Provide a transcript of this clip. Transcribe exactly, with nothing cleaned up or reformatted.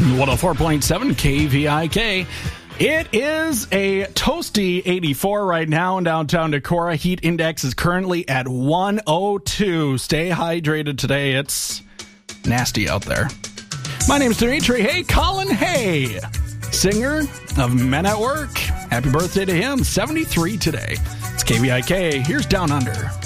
one oh four point seven K V I K. It is a toasty eighty-four right now in downtown Decorah. Heat index is currently at one oh two. Stay hydrated today. It's nasty out there. My name's Dimitri. Hey, Colin Hay, singer of Men at Work. Happy birthday to him. seventy-three today. It's K V I K. Here's Down Under.